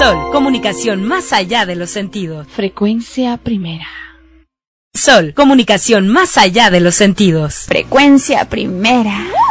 Sol, comunicación más allá de los sentidos. Frecuencia primera. Sol, comunicación más allá de los sentidos. Frecuencia primera.